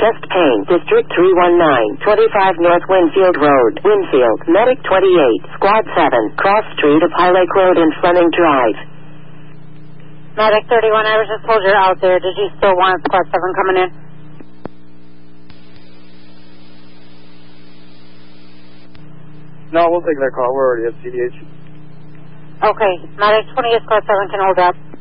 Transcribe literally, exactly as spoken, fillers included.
chest pain. District three one nine, twenty-five North Winfield Road, Winfield. Medic twenty-eight, Squad seven, Cross Street of High Lake Road and Fleming Drive. Medic thirty-one, I was just told you're out there. Did you still want Squad seven coming in? No, we'll take that call. We're already at C D H. Okay. Medic twenty-eight, Squad seven can hold up.